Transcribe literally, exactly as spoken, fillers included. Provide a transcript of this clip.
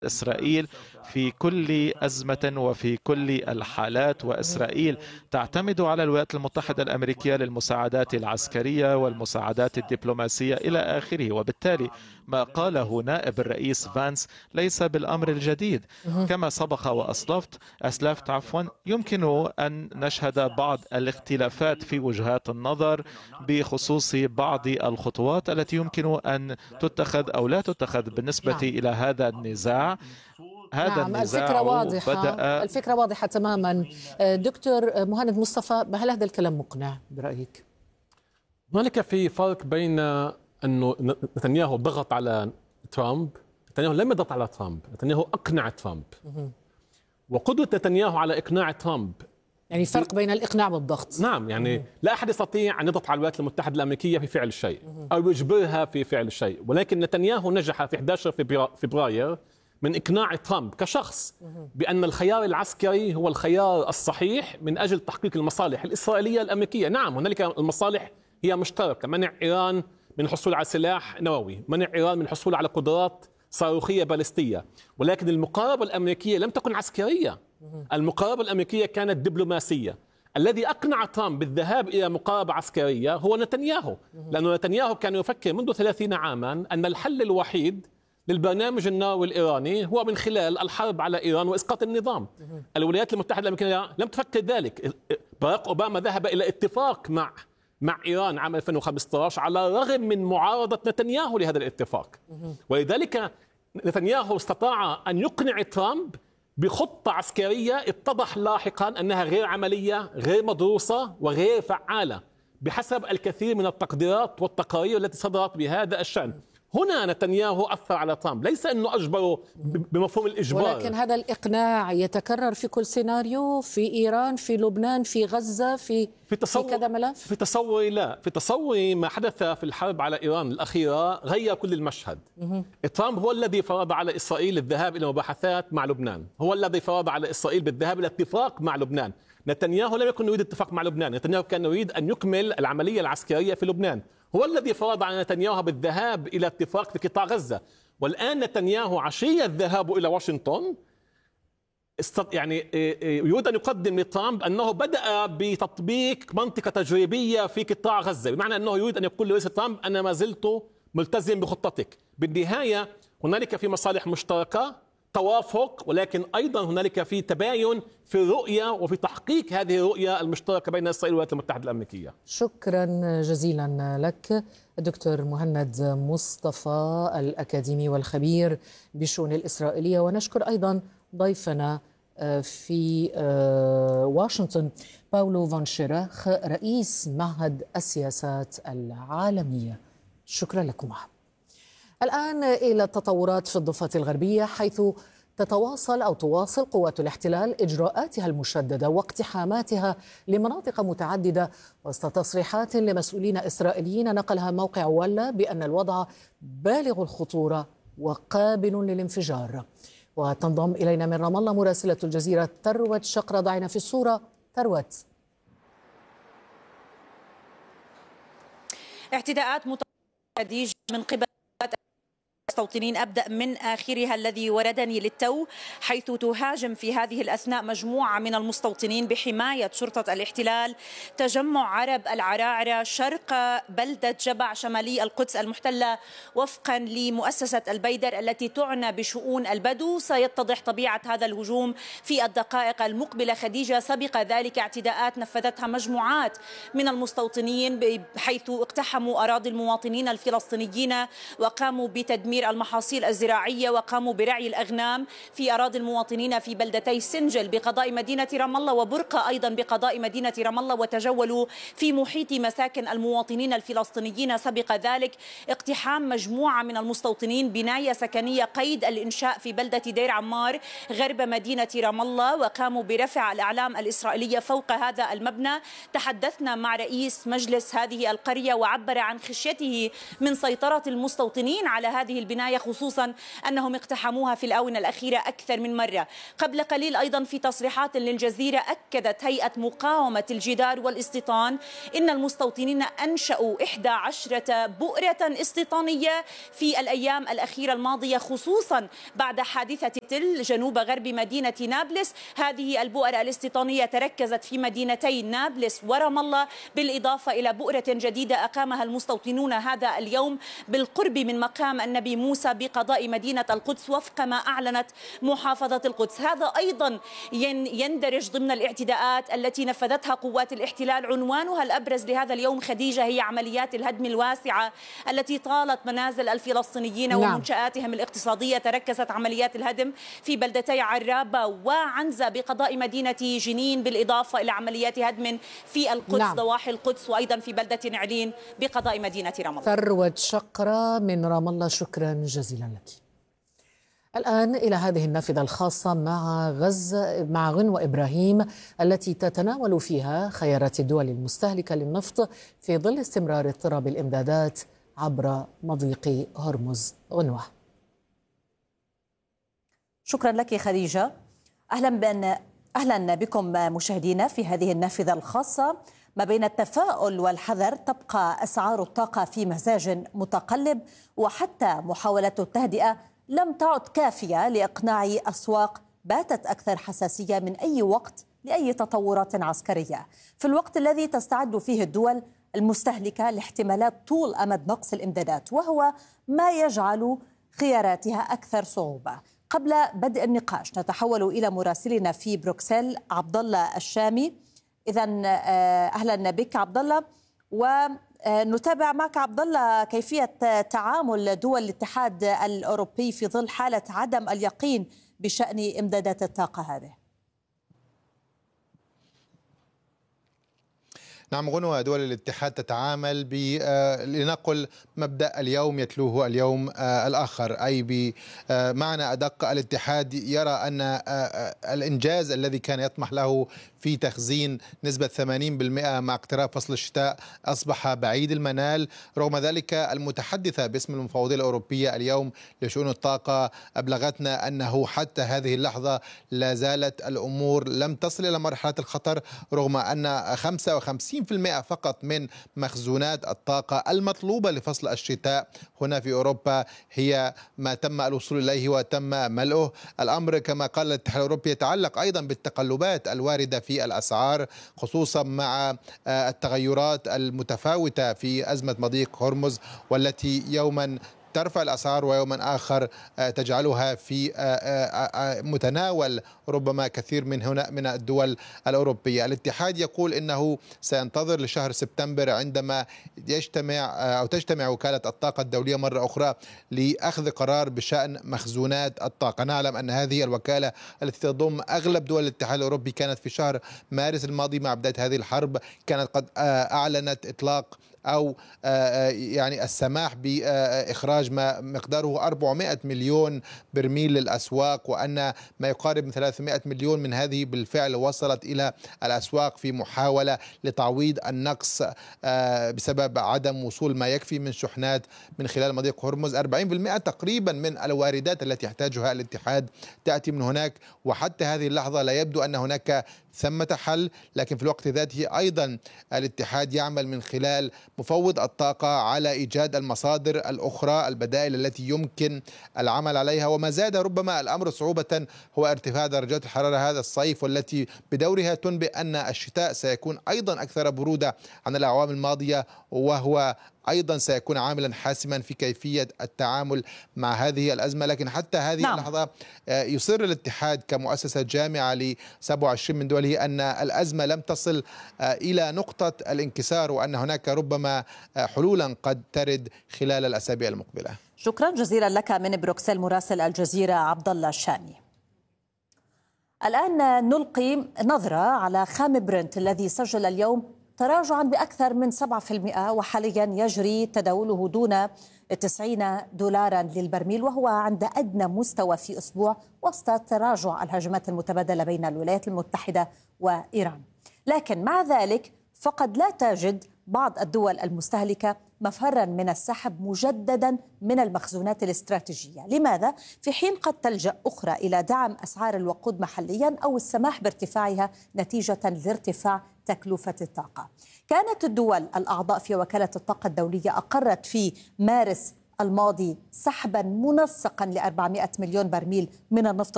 إسرائيل في كل أزمة وفي كل الحالات، وإسرائيل تعتمد على الولايات المتحدة الأمريكية للمساعدات العسكرية والمساعدات الدبلوماسية إلى آخره. وبالتالي ما قاله نائب الرئيس فانس ليس بالأمر الجديد. كما سبق وأسلفت أسلفت عفوا يمكن أن نشهد بعض الاختلافات في وجهات النظر بخصوص بعض الخطوات التي يمكن أن تتخذ أو لا تتخذ بالنسبة نعم. إلى هذا النزاع. هذا نعم، النزاع الفكرة واضحة بدأ الفكرة واضحة تماما. دكتور مهند مصطفى، هل هذا الكلام مقنع برأيك؟ هنالك في فرق بين أنه نتنياهو ضغط على ترامب. نتنياهو لم يضغط على ترامب، نتنياهو أقنع ترامب. وقدرة نتنياهو على إقناع ترامب، يعني فرق بين الإقناع والضغط. نعم، يعني مم. لا أحد يستطيع أن يضغط على الولايات المتحدة الأمريكية في فعل شيء أو يجبرها في فعل شيء، ولكن نتنياهو نجح في أحد عشر فبراير من إقناع ترامب كشخص بأن الخيار العسكري هو الخيار الصحيح من أجل تحقيق المصالح الإسرائيلية الأمريكية. نعم، هنالك المصالح هي مشتركة: منع إيران من الحصول على سلاح نووي، منع إيران من الحصول على قدرات صاروخية باليستية، ولكن المقاربة الأمريكية لم تكن عسكرية، المقاربة الأمريكية كانت دبلوماسية. الذي أقنع ترامب بالذهاب إلى مقاربة عسكرية هو نتنياهو، لأن نتنياهو كان يفكر منذ ثلاثين عاما أن الحل الوحيد للبرنامج النووي الإيراني هو من خلال الحرب على إيران وإسقاط النظام. الولايات المتحدة الأمريكية لم تفكر ذلك. باراك أوباما ذهب إلى اتفاق مع مع إيران عام ألفين وخمسة عشر على الرغم من معارضة نتنياهو لهذا الاتفاق، ولذلك نتنياهو استطاع أن يقنع ترامب بخطة عسكرية اتضح لاحقا أنها غير عملية، غير مدروسة وغير فعالة بحسب الكثير من التقديرات والتقارير التي صدرت بهذا الشأن. هنا نتنياهو أثر على ترامب، ليس أنه أجبره بمفهوم الإجبار. ولكن هذا الإقناع يتكرر في كل سيناريو، في إيران، في لبنان، في غزة، في في, تصور في كذا ملف. في تصوري لا، في تصوري ما حدث في الحرب على إيران الأخيرة غير كل المشهد. ترامب هو الذي فرض على إسرائيل الذهاب إلى مباحثات مع لبنان، هو الذي فرض على إسرائيل بالذهاب إلى اتفاق مع لبنان. نتنياهو لم يكن يريد اتفاق مع لبنان، نتنياهو كان يريد أن يكمل العملية العسكرية في لبنان. هو الذي فرض على نتنياهو بالذهاب إلى اتفاق في قطاع غزة. والآن نتنياهو عشية الذهاب إلى واشنطن يعني يريد أن يقدم لترامب أنه بدأ بتطبيق منطقة تجريبية في قطاع غزة، بمعنى أنه يريد أن يقول لرئيس ترامب أنا ما زلت ملتزم بخطتك. بالنهاية هنالك في مصالح مشتركة، توافق، ولكن أيضا هنالك في تباين في الرؤية وفي تحقيق هذه الرؤية المشتركة بين إسرائيل والولايات المتحدة الأمريكية. شكرا جزيلا لك دكتور مهند مصطفى، الأكاديمي والخبير بالشؤون الإسرائيلية. ونشكر أيضا ضيفنا في واشنطن باولو فان شيراخ، رئيس معهد السياسات العالمية. شكرا لكما. الآن إلى التطورات في الضفة الغربية، حيث تتواصل أو تواصل قوات الاحتلال إجراءاتها المشددة واقتحاماتها لمناطق متعددة، وسط تصريحات لمسؤولين إسرائيليين نقلها موقع ولا بأن الوضع بالغ الخطورة وقابل للانفجار. وتنضم إلينا من رام الله مراسلة الجزيرة ثروت شقرة. ضعنا في الصورة ثروت. اعتداءات متعددة من قبل المستوطنين، أبدأ من آخرها الذي وردني للتو، حيث تهاجم في هذه الأثناء مجموعة من المستوطنين بحماية شرطة الاحتلال تجمع عرب العراعرة شرق بلدة جبع شمالي القدس المحتلة، وفقا لمؤسسة البيدر التي تعنى بشؤون البدو. سيتضح طبيعة هذا الهجوم في الدقائق المقبلة. خديجة، سبق ذلك اعتداءات نفذتها مجموعات من المستوطنين حيث اقتحموا أراضي المواطنين الفلسطينيين وقاموا بتدمير المحاصيل الزراعية وقاموا برعي الأغنام في أراضي المواطنين في بلدتي سنجل بقضاء مدينة رام الله وبرقة أيضا بقضاء مدينة رام الله، وتجولوا في محيط مساكن المواطنين الفلسطينيين. سبق ذلك اقتحام مجموعة من المستوطنين بناية سكنية قيد الإنشاء في بلدة دير عمار غرب مدينة رام الله، وقاموا برفع الأعلام الإسرائيلية فوق هذا المبنى. تحدثنا مع رئيس مجلس هذه القرية وعبر عن خشيته من سيطرة المستوطنين على هذه البلاد البناية، خصوصا أنهم اقتحموها في الآونة الأخيرة أكثر من مرة. قبل قليل أيضا في تصريحات للجزيرة أكدت هيئة مقاومة الجدار والاستيطان إن المستوطنين أنشأوا إحدى عشرة بؤرة استيطانية في الأيام الأخيرة الماضية، خصوصا بعد حادثة تل جنوب غرب مدينة نابلس. هذه البؤر الاستيطانية تركزت في مدينتي نابلس ورام الله، بالإضافة إلى بؤرة جديدة أقامها المستوطنون هذا اليوم بالقرب من مقام النبي موسى بقضاء مدينة القدس وفق ما أعلنت محافظة القدس. هذا أيضا يندرج ضمن الاعتداءات التي نفذتها قوات الاحتلال. عنوانها الأبرز لهذا اليوم خديجة هي عمليات الهدم الواسعة التي طالت منازل الفلسطينيين نعم. ومنشآتهم الاقتصادية. تركزت عمليات الهدم في بلدتي عرابة وعنزة بقضاء مدينة جنين، بالإضافة إلى عمليات هدم في القدس نعم. ضواحي القدس، وأيضا في بلدة نعلين بقضاء مدينة رام الله. ثروت شقرة من رام الله، شكرا جزيلا لك. الآن إلى هذه النافذة الخاصة مع غزة مع غنوة إبراهيم التي تتناول فيها خيارات الدول المستهلكة للنفط في ظل استمرار اضطراب الإمدادات عبر مضيق هرمز. غنوة. شكرا لك خديجة. أهلا بأن أهلا بكم مشاهدينا في هذه النافذة الخاصة. ما بين التفاؤل والحذر تبقى أسعار الطاقة في مزاج متقلب، وحتى محاولة التهدئة لم تعد كافية لإقناع أسواق باتت أكثر حساسية من أي وقت لأي تطورات عسكرية، في الوقت الذي تستعد فيه الدول المستهلكة لاحتمالات طول أمد نقص الإمدادات، وهو ما يجعل خياراتها أكثر صعوبة. قبل بدء النقاش نتحول إلى مراسلنا في بروكسل عبد الله الشامي. إذا أهلا بك عبد الله، ونتابع معك عبد الله كيفية تعامل دول الاتحاد الأوروبي في ظل حالة عدم اليقين بشأن إمدادات الطاقة هذه. نعم غنوة، دول الاتحاد تتعامل ب لنقل مبدأ اليوم يتلوه اليوم الآخر، أي بمعنى أدق الاتحاد يرى أن الإنجاز الذي كان يطمح له في تخزين نسبة ثمانين بالمئة مع اقتراب فصل الشتاء أصبح بعيد المنال. رغم ذلك المتحدثة باسم المفوضية الأوروبية اليوم لشؤون الطاقة أبلغتنا أنه حتى هذه اللحظة لا زالت الأمور لم تصل إلى مرحلة الخطر، رغم أن خمسة وخمسين بالمئة فقط من مخزونات الطاقة المطلوبة لفصل الشتاء هنا في أوروبا هي ما تم الوصول إليه وتم ملئه. الأمر كما قال الاتحاد الأوروبي يتعلق أيضا بالتقلبات الواردة في الأسعار، خصوصا مع التغيرات المتفاوتة في أزمة مضيق هرمز، والتي يوما ترفع الأسعار ويوما آخر تجعلها في متناول ربما كثير من هنا من الدول الأوروبية. الاتحاد يقول إنه سينتظر لشهر سبتمبر عندما يجتمع أو تجتمع وكالة الطاقة الدولية مرة أخرى لأخذ قرار بشأن مخزونات الطاقة. نعلم أن هذه الوكالة التي تضم أغلب دول الاتحاد الأوروبي كانت في شهر مارس الماضي مع بداية هذه الحرب كانت قد أعلنت إطلاق أو يعني السماح بإخراج ما مقداره أربعمئة مليون برميل للأسواق، وأن ما يقارب من ثلاثمئة مليون من هذه بالفعل وصلت إلى الأسواق في محاولة لتعويض النقص بسبب عدم وصول ما يكفي من شحنات من خلال مضيق هرمز. أربعين بالمئة تقريبا من الواردات التي يحتاجها الاتحاد تأتي من هناك، وحتى هذه اللحظة لا يبدو أن هناك ثمة حل. لكن في الوقت ذاته أيضا الاتحاد يعمل من خلال مفوض الطاقة على إيجاد المصادر الأخرى البدائل التي يمكن العمل عليها. وما زاد ربما الأمر صعوبة هو ارتفاع درجات الحرارة هذا الصيف، والتي بدورها تنبئ أن الشتاء سيكون أيضا أكثر برودة عن الأعوام الماضية، وهو أيضا سيكون عاملا حاسما في كيفية التعامل مع هذه الأزمة. لكن حتى هذه نعم. اللحظة يصر الاتحاد كمؤسسة جامعة ل سبعة وعشرين من دوله أن الأزمة لم تصل إلى نقطة الانكسار، وأن هناك ربما حلولا قد ترد خلال الأسابيع المقبلة. شكرا جزيلا لك من بروكسل مراسل الجزيرة عبد الله الشامي. الآن نلقي نظرة على خام برنت الذي سجل اليوم تراجعا بأكثر من سبعة بالمئة، وحاليا يجري تداوله دون تسعين دولارا للبرميل، وهو عند أدنى مستوى في أسبوع وسط تراجع الهجمات المتبادلة بين الولايات المتحدة وإيران. لكن مع ذلك فقد لا تجد بعض الدول المستهلكة مفرا من السحب مجددا من المخزونات الاستراتيجية. لماذا؟ في حين قد تلجأ أخرى إلى دعم أسعار الوقود محليا أو السماح بارتفاعها نتيجة لارتفاع تكلفة الطاقة. كانت الدول الأعضاء في وكالة الطاقة الدولية أقرت في مارس الماضي سحبا منسقا ل أربعمائة مليون برميل من النفط